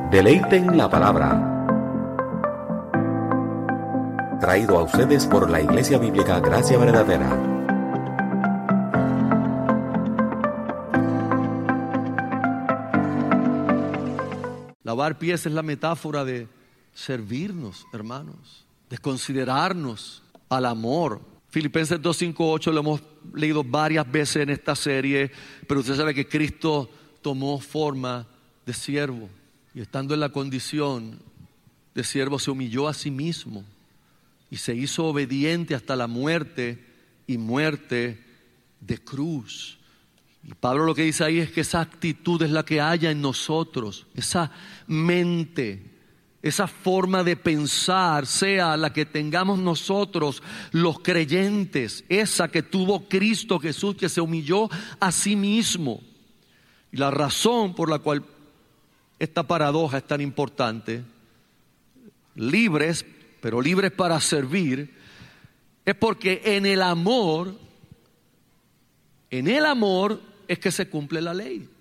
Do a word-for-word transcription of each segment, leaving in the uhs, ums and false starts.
Deleiten la palabra. Traído a ustedes por la Iglesia Bíblica Gracia Verdadera. Lavar pies es la metáfora de servirnos, hermanos, de considerarnos al amor. Filipenses dos, cinco, ocho lo hemos leído varias veces en esta serie, pero usted sabe que Cristo tomó forma de siervo y estando en la condición de siervo se humilló a sí mismo y se hizo obediente hasta la muerte y muerte de cruz. Y Pablo lo que dice ahí es que esa actitud es la que haya en nosotros, esa mente, esa forma de pensar sea la que tengamos nosotros los creyentes, esa que tuvo Cristo Jesús, que se humilló a sí mismo. Y la razón por la cual esta paradoja es tan importante, libres, pero libres para servir, es porque en el amor, en el amor es que se cumple la ley.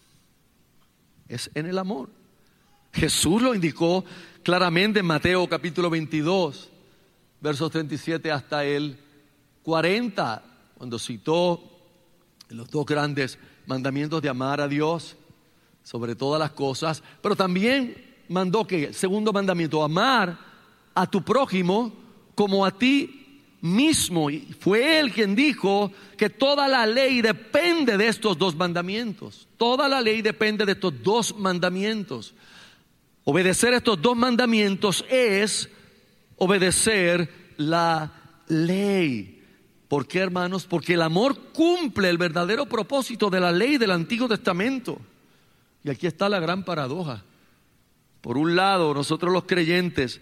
Es en el amor. Jesús lo indicó claramente en Mateo capítulo veintidós, versos treinta y siete hasta el cuarenta, cuando citó los dos grandes mandamientos de amar a Dios sobre todas las cosas, pero también mandó que el segundo mandamiento, amar a tu prójimo como a ti mismo. Y fue él quien dijo que toda la ley depende de estos dos mandamientos. Toda la ley depende de estos dos mandamientos. Obedecer estos dos mandamientos es obedecer la ley. ¿Por qué, hermanos? Porque el amor cumple el verdadero propósito de la ley del Antiguo Testamento. Y aquí está la gran paradoja. Por un lado, nosotros los creyentes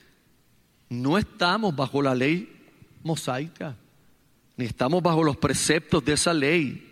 no estamos bajo la ley mosaica, ni estamos bajo los preceptos de esa ley.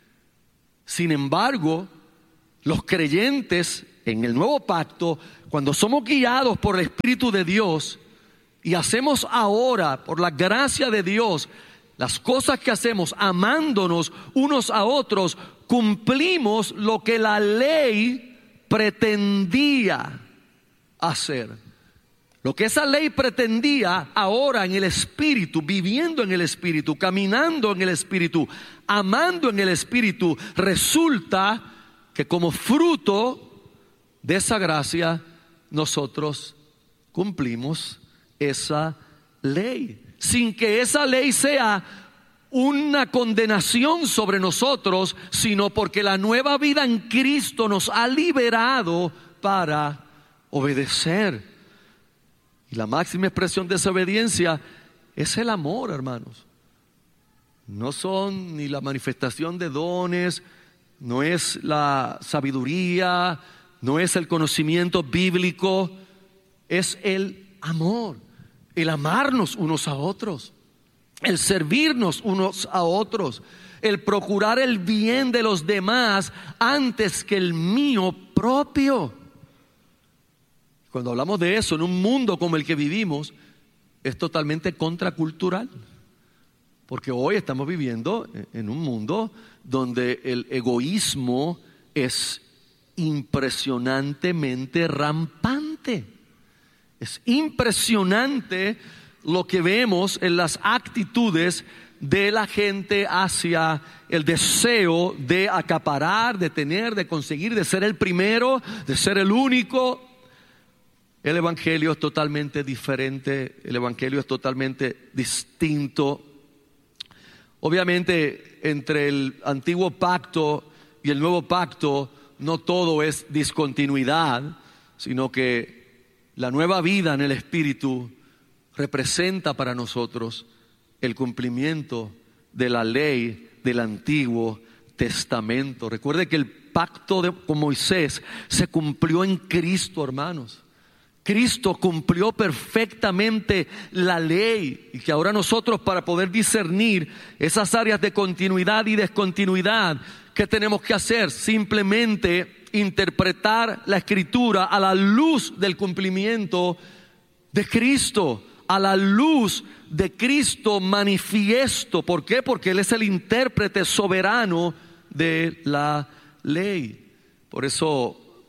Sin embargo, los creyentes en el nuevo pacto, cuando somos guiados por el Espíritu de Dios y hacemos ahora, por la gracia de Dios, las cosas que hacemos amándonos unos a otros, cumplimos lo que la ley pretendía hacer. Lo que esa ley pretendía ahora en el Espíritu, viviendo en el Espíritu, caminando en el Espíritu, amando en el Espíritu, resulta que como fruto de esa gracia nosotros cumplimos esa ley, sin que esa ley sea una condenación sobre nosotros, sino porque la nueva vida en Cristo nos ha liberado para obedecer. Y la máxima expresión de esa obediencia es el amor, hermanos. No son ni la manifestación de dones, no es la sabiduría, no es el conocimiento bíblico, es el amor, el amarnos unos a otros, el servirnos unos a otros, el procurar el bien de los demás antes que el mío propio. Cuando hablamos de eso en un mundo como el que vivimos, es totalmente contracultural, porque hoy estamos viviendo en un mundo donde el egoísmo es impresionantemente rampante. Es impresionante lo que vemos en las actitudes de la gente hacia el deseo de acaparar, de tener, de conseguir, de ser el primero, de ser el único. El evangelio es totalmente diferente, el evangelio es totalmente distinto. Obviamente, entre el antiguo pacto y el nuevo pacto, no todo es discontinuidad, sino que la nueva vida en el Espíritu representa para nosotros el cumplimiento de la ley del Antiguo Testamento. Recuerde que el pacto de, con Moisés se cumplió en Cristo, hermanos. Cristo cumplió perfectamente la ley, y que ahora nosotros, para poder discernir esas áreas de continuidad y descontinuidad, ¿qué tenemos que hacer? Simplemente interpretar la Escritura a la luz del cumplimiento de Cristo, a la luz de Cristo manifiesto. ¿Por qué? Porque Él es el intérprete soberano de la ley. Por eso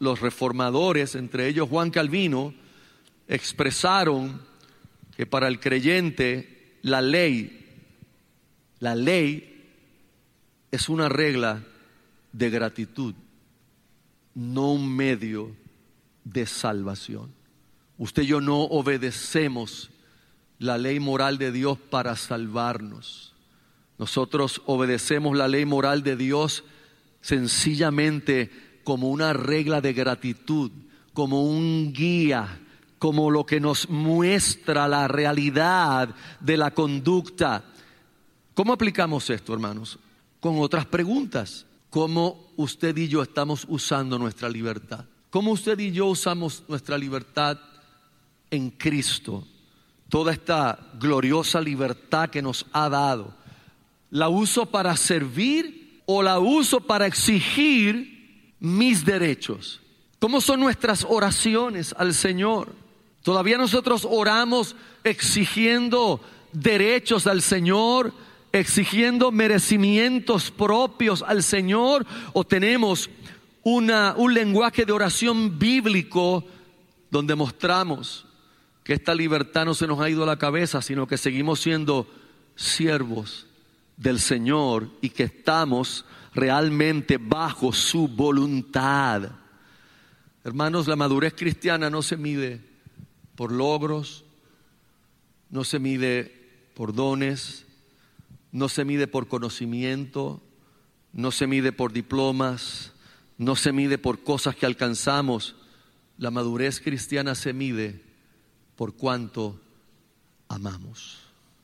los reformadores, entre ellos Juan Calvino, expresaron que para el creyente la ley, la ley es una regla de gratitud, no un medio de salvación. Usted y yo no obedecemos la ley moral de Dios para salvarnos. Nosotros obedecemos la ley moral de Dios sencillamente como una regla de gratitud, como un guía, como lo que nos muestra la realidad de la conducta. ¿Cómo aplicamos esto, hermanos? Con otras preguntas. ¿Cómo usted y yo estamos usando nuestra libertad? ¿Cómo usted y yo usamos nuestra libertad en Cristo? Toda esta gloriosa libertad que nos ha dado, ¿la uso para servir o la uso para exigir mis derechos? ¿Cómo son nuestras oraciones al Señor? ¿Todavía nosotros oramos exigiendo derechos al Señor, exigiendo merecimientos propios al Señor? ¿O tenemos una, un lenguaje de oración bíblico donde mostramos que esta libertad no se nos ha ido a la cabeza, sino que seguimos siendo siervos del Señor y que estamos realmente bajo su voluntad? Hermanos, la madurez cristiana no se mide por logros, no se mide por dones, no se mide por conocimiento, no se mide por diplomas, no se mide por cosas que alcanzamos. La madurez cristiana se mide por cuánto amamos.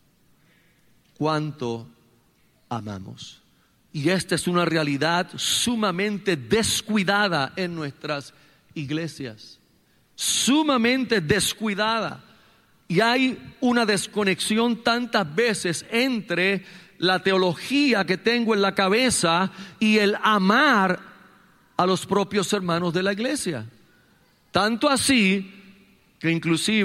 Cuánto amamos. Y esta es una realidad sumamente descuidada en nuestras iglesias. Sumamente descuidada. Y hay una desconexión tantas veces entre la teología que tengo en la cabeza y el amar a los propios hermanos de la iglesia. Tanto así que inclusive